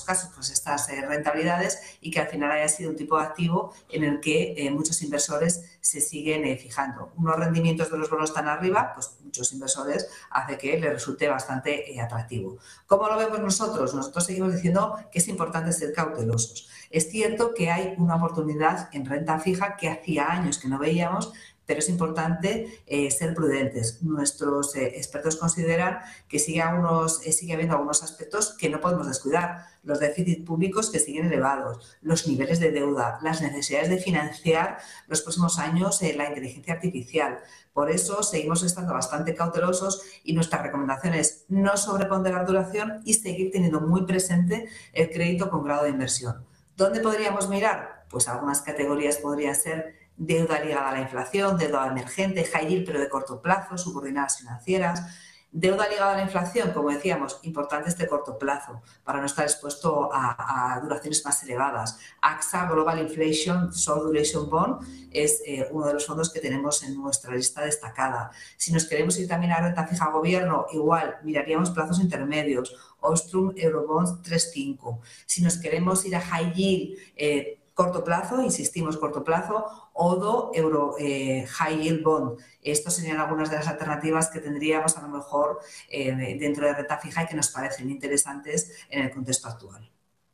casos pues estas rentabilidades y que al final haya sido un tipo de activo en el que muchos inversores se siguen fijando. Unos rendimientos de los bonos tan arriba, pues muchos inversores hace que les resulte bastante atractivo. ¿Cómo lo vemos nosotros? Nosotros seguimos diciendo que es importante ser cautelosos. Es cierto que hay una oportunidad en renta fija que hacía años que no veíamos, pero es importante ser prudentes. Nuestros expertos consideran que sigue habiendo algunos aspectos que no podemos descuidar. Los déficits públicos que siguen elevados, los niveles de deuda, las necesidades de financiar los próximos años la inteligencia artificial. Por eso seguimos estando bastante cautelosos y nuestra recomendación es no sobreponderar duración y seguir teniendo muy presente el crédito con grado de inversión. ¿Dónde podríamos mirar? Pues algunas categorías podrían ser deuda ligada a la inflación, deuda emergente, high yield pero de corto plazo, subordinadas financieras. Deuda ligada a la inflación, como decíamos, importante este corto plazo para no estar expuesto a duraciones más elevadas. AXA Global Inflation Short Duration Bond es uno de los fondos que tenemos en nuestra lista destacada. Si nos queremos ir también a renta fija gobierno, igual miraríamos plazos intermedios, Ostrum Eurobonds 3.5. Si nos queremos ir a high yield, corto plazo, insistimos, corto plazo, ODO Euro High Yield Bond. Estos serían algunas de las alternativas que tendríamos a lo mejor dentro de renta fija y que nos parecen interesantes en el contexto actual.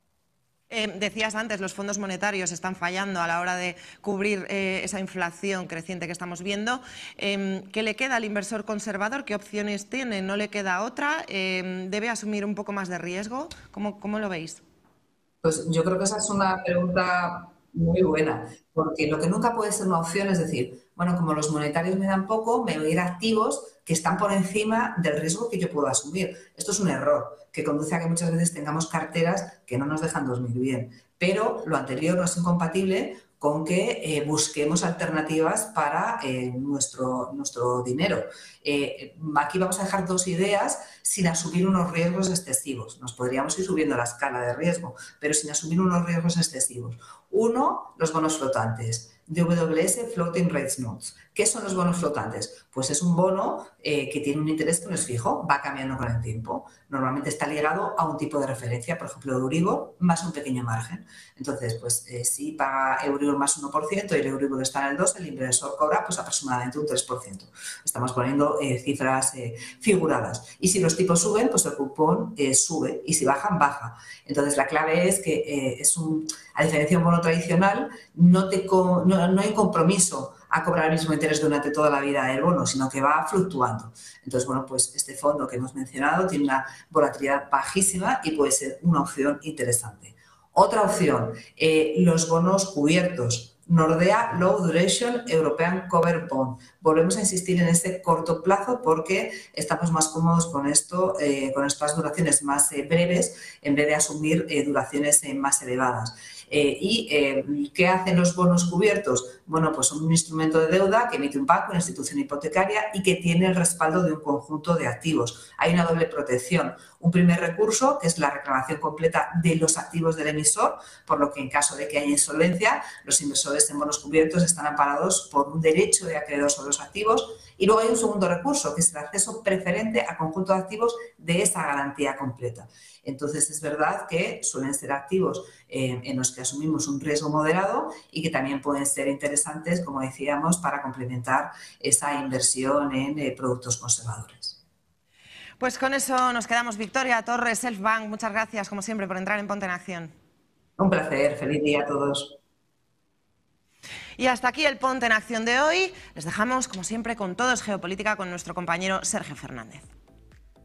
Decías antes, los fondos monetarios están fallando a la hora de cubrir esa inflación creciente que estamos viendo. ¿Qué le queda al inversor conservador? ¿Qué opciones tiene? ¿No le queda otra? ¿Debe asumir un poco más de riesgo? ¿Cómo lo veis? Pues yo creo que esa es una pregunta muy buena, porque lo que nunca puede ser una opción es decir, bueno, como los monetarios me dan poco, me voy a ir a activos que están por encima del riesgo que yo puedo asumir. Esto es un error que conduce a que muchas veces tengamos carteras que no nos dejan dormir bien. Pero lo anterior no es incompatible con que busquemos alternativas para nuestro dinero. Aquí vamos a dejar dos ideas sin asumir unos riesgos excesivos. Nos podríamos ir subiendo la escala de riesgo, pero sin asumir unos riesgos excesivos. Uno, los bonos flotantes. DWS Floating Rates Notes. ¿Qué son los bonos flotantes? Pues es un bono que tiene un interés que no es fijo, va cambiando con el tiempo. Normalmente está ligado a un tipo de referencia, por ejemplo, Euribor más un pequeño margen. Entonces, pues si paga Euribor más 1% y el Euribor está en el 2%, el inversor cobra pues aproximadamente un 3%. Estamos poniendo cifras figuradas. Y si los tipos suben, pues el cupón sube y si bajan, baja. Entonces, la clave es que a diferencia de un bono tradicional, no hay compromiso a cobrar el mismo interés durante toda la vida del bono, sino que va fluctuando. Entonces, bueno, pues este fondo que hemos mencionado tiene una volatilidad bajísima y puede ser una opción interesante. Otra opción, los bonos cubiertos. Nordea Low Duration European Cover Bond. Volvemos a insistir en este corto plazo porque estamos más cómodos con esto, con estas duraciones más breves en vez de asumir duraciones más elevadas. ¿Qué hacen los bonos cubiertos? Bueno, pues son un instrumento de deuda que emite un banco, una institución hipotecaria y que tiene el respaldo de un conjunto de activos. Hay una doble protección. Un primer recurso, que es la reclamación completa de los activos del emisor, por lo que en caso de que haya insolvencia, los inversores en bonos cubiertos están amparados por un derecho de acreedor sobre los activos. Y luego hay un segundo recurso, que es el acceso preferente a conjunto de activos de esa garantía completa. Entonces, es verdad que suelen ser activos en los que asumimos un riesgo moderado y que también pueden ser interesantes, como decíamos, para complementar esa inversión en productos conservadores. Pues con eso nos quedamos. Victoria Torres, Selfbank, muchas gracias, como siempre, por entrar en Ponte en Acción. Un placer. Feliz día a todos. Y hasta aquí el Ponte en Acción de hoy. Les dejamos, como siempre, con Todo es Geopolítica con nuestro compañero Sergio Fernández.